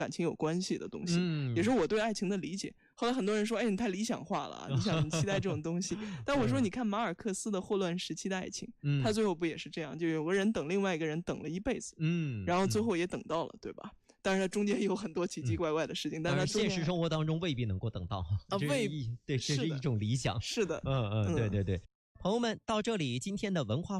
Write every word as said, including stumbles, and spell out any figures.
感情有关系的东西， 嗯， 也是我对爱情的理解。后来很多人说，哎，你太理想化了，你想期待这种东西。但我说，你看马尔克斯的《霍乱时期的爱情》， 嗯， 他最后不也是这样？就有个人等另外一个人等了一辈子， 嗯， 然后最后也等到了，对吧？当然，它中间有很多奇奇怪怪的事情， 嗯、 但是现实生活当中未必能够等到啊，未必对，这是一种理想。 是的， 嗯嗯，对对对。朋友们，到这里今天的文化